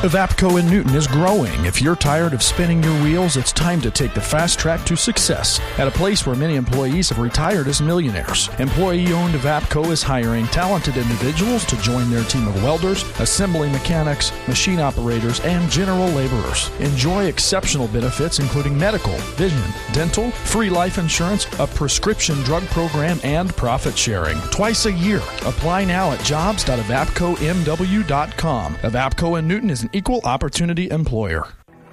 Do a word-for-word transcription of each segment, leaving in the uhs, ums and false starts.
Evapco in Newton is growing. If you're tired of spinning your wheels, it's time to take the fast track to success at a place where many employees have retired as millionaires. Employee-owned Evapco is hiring talented individuals to join their team of welders, assembly mechanics, machine operators, and general laborers. Enjoy exceptional benefits including medical, vision, dental, free life insurance, a prescription drug program, and profit sharing. Twice a year. Apply now at jobs dot evapco m w dot com. Evapco in Newton is an equal opportunity employer.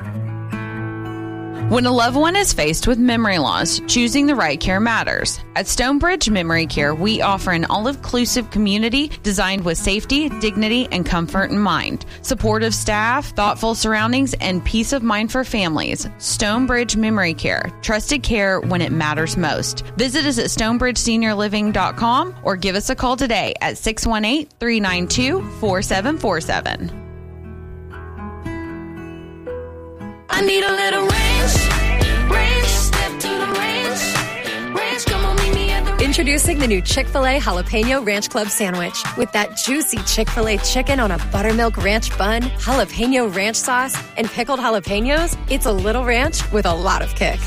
When a loved one is faced with memory loss, choosing the right care matters. At Stonebridge Memory Care, we offer an all-inclusive community designed with safety, dignity, and comfort in mind. Supportive staff, thoughtful surroundings, and peace of mind for families. Stonebridge Memory Care. Trusted care when it matters most. Visit us at stonebridge senior living dot com or give us a call today at six one eight, three nine two, four seven four seven. I need a little range, range, step to the range, range, come on, meet me at the range. Introducing the new Chick-fil-A Jalapeno Ranch Club Sandwich. With that juicy Chick-fil-A chicken on a buttermilk ranch bun, jalapeno ranch sauce, and pickled jalapenos, it's a little ranch with a lot of kick.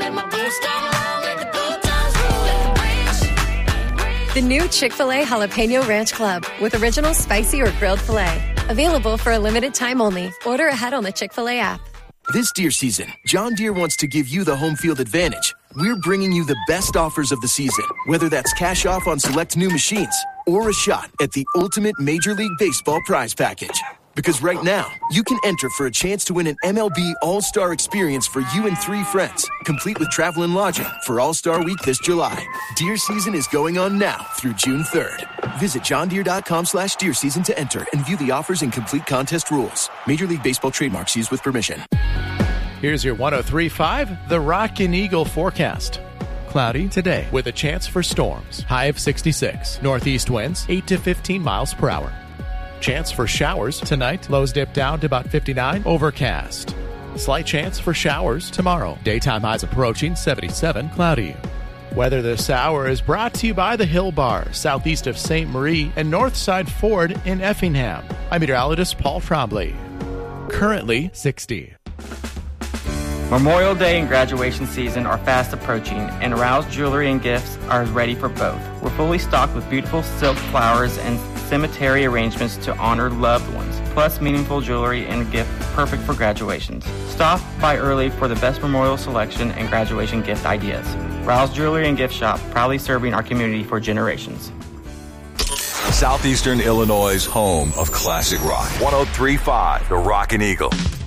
The new Chick-fil-A Jalapeno Ranch Club with original spicy or grilled filet. Available for a limited time only. Order ahead on the Chick-fil-A app. This Deere season, John Deere wants to give you the home field advantage. We're bringing you the best offers of the season, whether that's cash off on select new machines or a shot at the ultimate Major League Baseball prize package. Because right now, you can enter for a chance to win an M L B All-Star experience for you and three friends, complete with travel and lodging for All-Star Week this July. Deer season is going on now through June third. Visit johndeere.com slash deer season to enter and view the offers and complete contest rules. Major League Baseball trademarks used with permission. Here's your one oh three point five, the Rockin' Eagle forecast. Cloudy today with a chance for storms. High of sixty-six. Northeast winds eight to fifteen miles per hour. Chance for showers tonight. Lows dip down to about fifty-nine. Overcast. Slight chance for showers tomorrow. Daytime highs approaching seventy-seven. Cloudy. Weather this hour is brought to you by the Hill Bar, southeast of Saint Marie and Northside Ford in Effingham. I'm meteorologist Paul Trombley. Currently sixty. Memorial Day and graduation season are fast approaching, and Rouse Jewelry and Gifts are ready for both. We're fully stocked with beautiful silk flowers and cemetery arrangements to honor loved ones, plus meaningful jewelry and gift perfect for graduations. Stop by early for the best memorial selection and graduation gift ideas. Rouse Jewelry and Gift Shop, proudly serving our community for generations. Southeastern Illinois' home of classic rock. one oh three point five, the Rockin' Eagle.